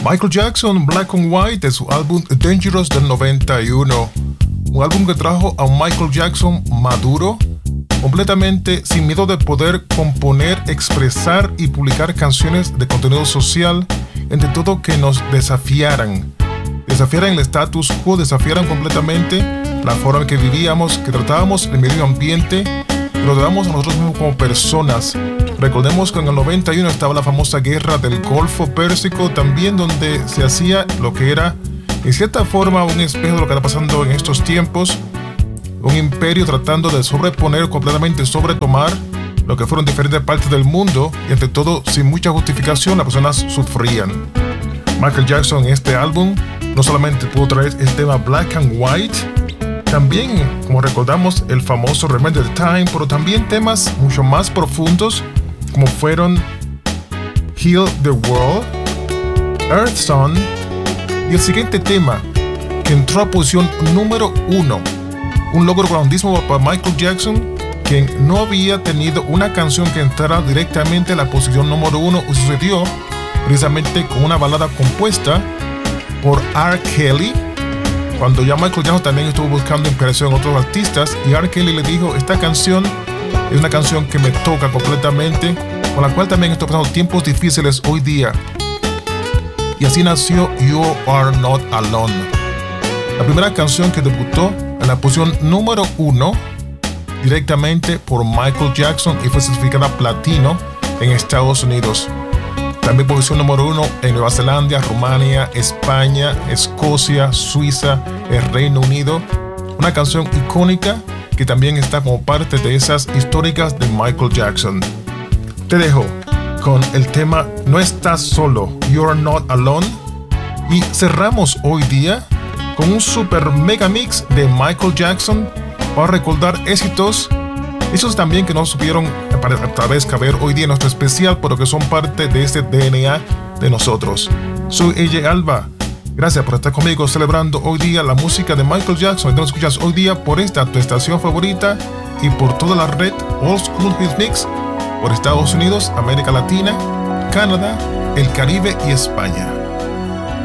Michael Jackson, Black and White, de su álbum Dangerous del 91. Un álbum que trajo a un Michael Jackson maduro, completamente sin miedo de poder componer, expresar y publicar canciones de contenido social, entre todo que nos desafiaran el status quo, desafiaran completamente la forma en que vivíamos, que tratábamos el medio ambiente, que lo tratábamos a nosotros mismos como personas. Recordemos que en el 91 estaba la famosa guerra del Golfo Pérsico, también donde se hacía lo que era, en cierta forma, un espejo de lo que está pasando en estos tiempos. Un imperio tratando de sobreponer, completamente sobretomar lo que fueron diferentes partes del mundo, y ante todo, sin mucha justificación, las personas sufrían. Michael Jackson en este álbum no solamente pudo traer el tema Black and White, también, como recordamos, el famoso Remember the Time, pero también temas mucho más profundos, como fueron Heal the World, Earth Song, y el siguiente tema, que entró a posición número 1. Un logro grandísimo para Michael Jackson, quien no había tenido una canción que entrara directamente a la posición número 1, y sucedió precisamente con una balada compuesta por R. Kelly, cuando ya Michael Jackson también estuvo buscando inspiración en otros artistas, y R. Kelly le dijo: esta canción es una canción que me toca completamente, con la cual también estoy pasando tiempos difíciles hoy día. Y así nació You Are Not Alone, la primera canción que debutó en la posición número 1 directamente por Michael Jackson y fue certificada platino en Estados Unidos. También posición número 1 en Nueva Zelanda, Rumania, España, Escocia, Suiza, el Reino Unido. Una canción icónica que también está como parte de esas históricas de Michael Jackson. Te dejo con el tema No Estás Solo, You're Not Alone, y cerramos hoy día con un super mega mix de Michael Jackson para recordar éxitos, esos también que no supieron tal vez caber hoy día en nuestro especial, pero que son parte de este DNA de nosotros. Soy AJ Alba. Gracias por estar conmigo celebrando hoy día la música de Michael Jackson. Te lo escuchas hoy día por esta tu estación favorita y por toda la red Old School Hits Mix por Estados Unidos, América Latina, Canadá, el Caribe y España.